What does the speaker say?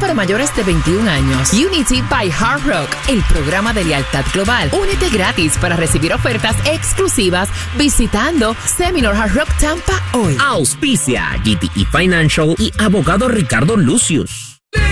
para mayores de 21 años. Unity by Hard Rock, el programa de lealtad global. Únete gratis para recibir ofertas exclusivas visitando Seminole Hard Rock Tampa hoy. Auspicia GTE Financial y abogado Ricardo Lucius.